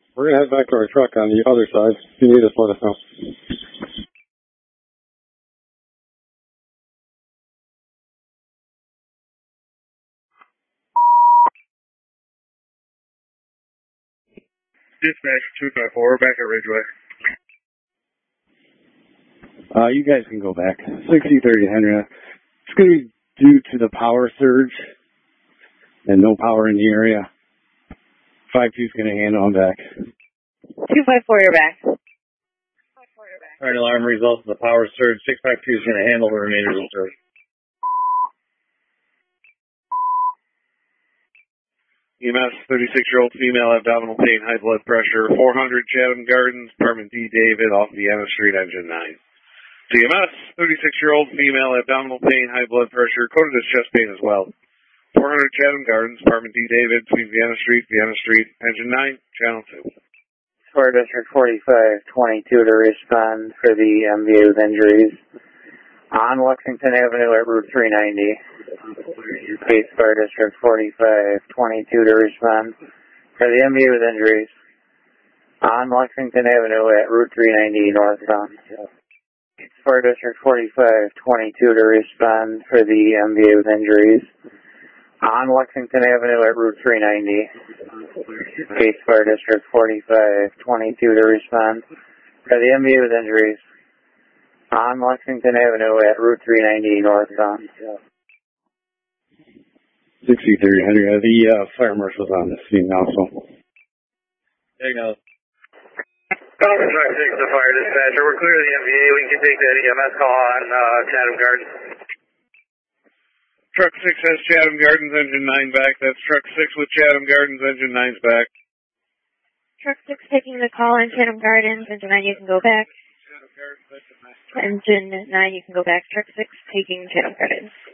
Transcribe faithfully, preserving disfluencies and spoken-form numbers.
We're going to head back to our truck on the other side. If you need us, let us know. Dispatch two five four, back at Ridgeway. Uh, you guys can go back. sixty thirty, Henry. It's going to be due to the power surge and no power in the area. five two is going to handle them back. two five four, you're back. Alright, alarm results of the power surge. six five two is going to handle the remainder of the surge. E M S, thirty-six-year-old female, abdominal pain, high blood pressure, four hundred Chatham Gardens, apartment D. David, off Vienna Street, engine nine. C M S, thirty-six-year-old female, abdominal pain, high blood pressure, coded as chest pain as well. four hundred Chatham Gardens, apartment D. David, between Vienna Street, Vienna Street, engine nine, channel two. Fire District forty-five twenty-two to respond for the M V A with injuries on Lexington Avenue at Route three ninety. Case Fire District forty-five twenty-two to respond for the M V A with injuries on Lexington Avenue at Route three ninety northbound. Fire District forty-five twenty-two to respond for the M V A with injuries on Lexington Avenue at Route three ninety. Case Fire District forty-five twenty-two to respond for the M V A with injuries on Lexington Avenue at Route three ninety northbound. sixty thirty, Henry. The uh, fire marshal's on the scene also. There you go. Conference Truck six, the fire dispatcher. We're clear of the M V A. We can take that E M S call on uh, Chatham Gardens. Truck six has Chatham Gardens, engine nine back. That's Truck six with Chatham Gardens, engine nine's back. Truck six taking the call on Chatham Gardens, engine nine, you can go back. Engine nine, you can go back. Truck six taking Chatham Gardens.